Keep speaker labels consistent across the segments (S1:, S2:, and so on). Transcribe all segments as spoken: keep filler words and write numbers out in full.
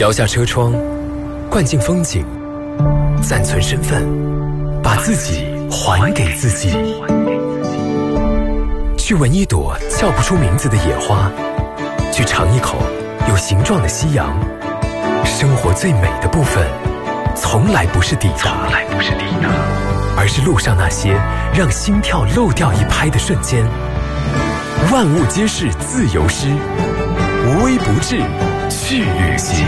S1: 摇下车窗，灌进风景，暂存身份，把自己还给自己。去闻一朵叫不出名字的野花，去尝一口有形状的夕阳。生活最美的部分，从来不是抵达，而是路上那些让心跳漏掉一拍的瞬间。万物皆是自由诗，无微不至去旅行。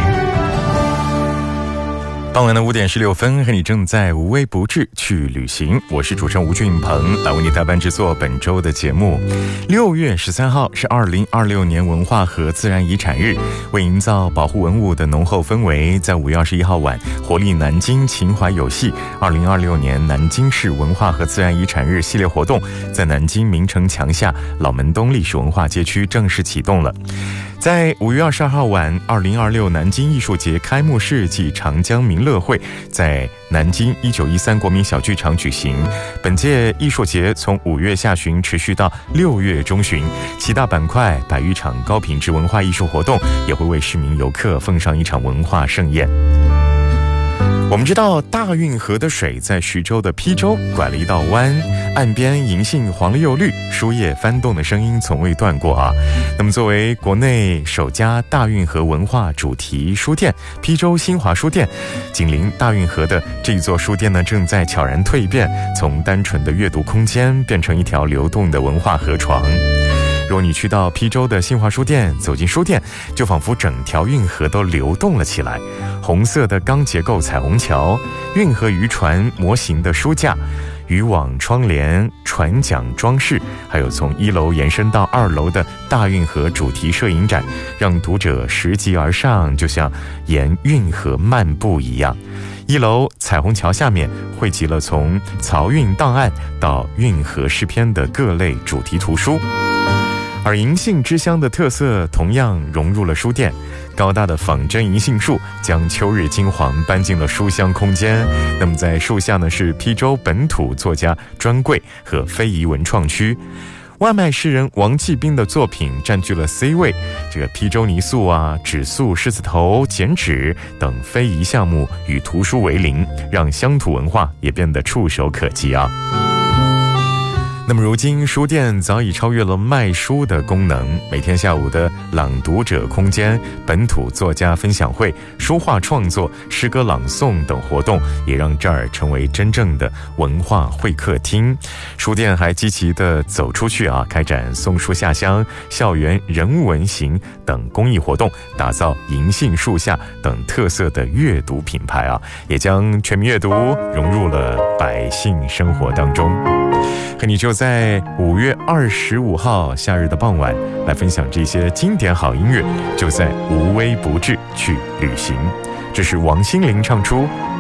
S2: 傍晚的五点十六分，和你正在无微不至去旅行。我是主持人吴俊鹏，来为你代班制作本周的节目。六月十三号是二零二六年文化和自然遗产日，为营造保护文物的浓厚氛围，在五月二十一号晚，活力南京情怀有戏二零二六年南京市文化和自然遗产日系列活动，在南京明城墙下老门东历史文化街区正式启动了。在五月二十二号晚，二零二六南京艺术节开幕式暨长江民乐会在南京一九一三国民小剧场举行。本届艺术节从五月下旬持续到六月中旬，七大板块百余场高品质文化艺术活动，也会为市民游客奉上一场文化盛宴。我们知道大运河的水在徐州的邳州拐了一道弯，岸边银杏黄了又绿，书页翻动的声音从未断过啊。那么作为国内首家大运河文化主题书店，邳州新华书店紧邻大运河的这一座书店呢，正在悄然蜕变，从单纯的阅读空间变成一条流动的文化河床。如果你去到邳州的新华书店，走进书店，就仿佛整条运河都流动了起来。红色的钢结构彩虹桥，运河渔船模型的书架，渔网窗帘、船桨装饰，还有从一楼延伸到二楼的大运河主题摄影展，让读者拾级而上，就像沿运河漫步一样。一楼彩虹桥下面汇集了从漕运档案到运河诗篇的各类主题图书。而银杏之乡的特色同样融入了书店，高大的仿真银杏树将秋日金黄搬进了书香空间。那么在树下呢，是邳州本土作家专柜和非遗文创区。外卖诗人王继斌的作品占据了 C 位，这个邳州泥塑啊、纸塑、狮子头、剪纸等非遗项目与图书为邻，让乡土文化也变得触手可及啊。那么如今书店早已超越了卖书的功能，每天下午的朗读者空间、本土作家分享会、书画创作、诗歌朗诵等活动，也让这儿成为真正的文化会客厅。书店还积极地走出去啊，开展送书下乡、校园人文行等公益活动，打造银杏树下等特色的阅读品牌啊，也将全民阅读融入了百姓生活当中。和你就在五月二十五号夏日的傍晚来分享这些经典好音乐，就在无微不至去旅行。这是王心凌唱出